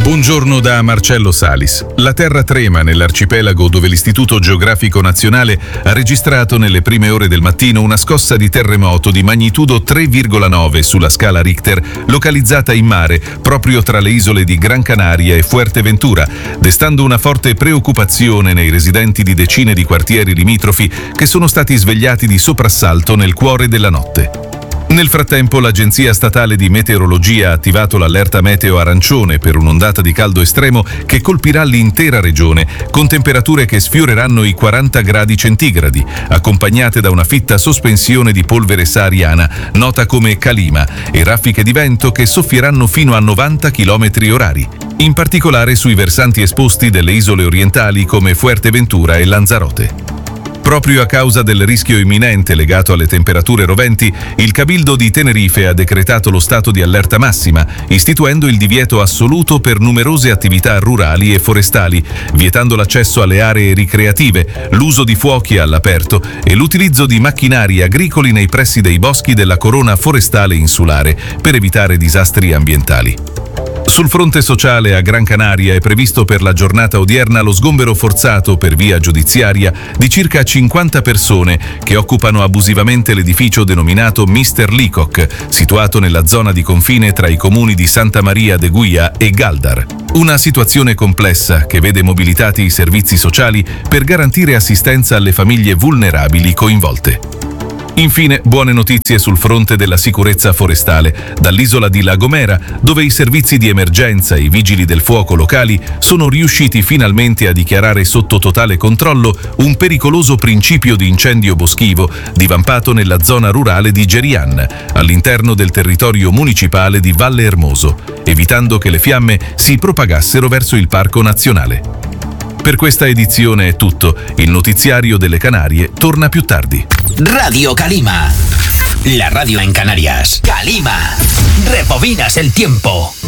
Buongiorno da Marcello Salis. La terra trema nell'arcipelago dove l'Istituto Geografico Nazionale ha registrato nelle prime ore del mattino una scossa di terremoto di magnitudo 3,9 sulla scala Richter, localizzata in mare proprio tra le isole di Gran Canaria e Fuerteventura, destando una forte preoccupazione nei residenti di decine di quartieri limitrofi che sono stati svegliati di soprassalto nel cuore della notte. Nel frattempo l'Agenzia Statale di Meteorologia ha attivato l'allerta meteo arancione per un'ondata di caldo estremo che colpirà l'intera regione, con temperature che sfioreranno i 40 gradi centigradi, accompagnate da una fitta sospensione di polvere sahariana, nota come calima, e raffiche di vento che soffieranno fino a 90 km/h, in particolare sui versanti esposti delle isole orientali come Fuerteventura e Lanzarote. Proprio a causa del rischio imminente legato alle temperature roventi, il Cabildo di Tenerife ha decretato lo stato di allerta massima, istituendo il divieto assoluto per numerose attività rurali e forestali, vietando l'accesso alle aree ricreative, l'uso di fuochi all'aperto e l'utilizzo di macchinari agricoli nei pressi dei boschi della corona forestale insulare per evitare disastri ambientali. Sul fronte sociale a Gran Canaria è previsto per la giornata odierna lo sgombero forzato per via giudiziaria di circa 50 persone che occupano abusivamente l'edificio denominato Mr. Leacock, situato nella zona di confine tra i comuni di Santa Maria de Guia e Galdar. Una situazione complessa che vede mobilitati i servizi sociali per garantire assistenza alle famiglie vulnerabili coinvolte. Infine, buone notizie sul fronte della sicurezza forestale, dall'isola di La Gomera, dove i servizi di emergenza e i vigili del fuoco locali sono riusciti finalmente a dichiarare sotto totale controllo un pericoloso principio di incendio boschivo divampato nella zona rurale di Gerian, all'interno del territorio municipale di Valle Hermoso, evitando che le fiamme si propagassero verso il Parco Nazionale. Per questa edizione è tutto. Il notiziario delle Canarie torna più tardi. Radio Calima. La radio en Canarias. Calima. Rebobinas el tiempo.